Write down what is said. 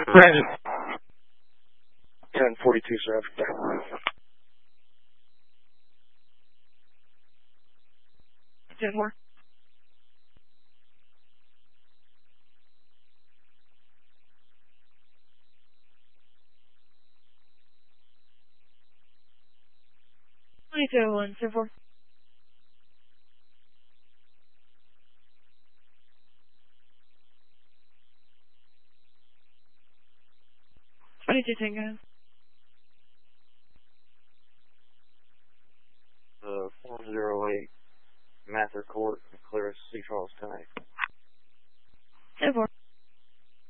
Brandon. 1042, sir. 10-4. One 10-4. Twenty-two Tango. 408 Mather Court, Claris, C. Charles tonight. 10-4.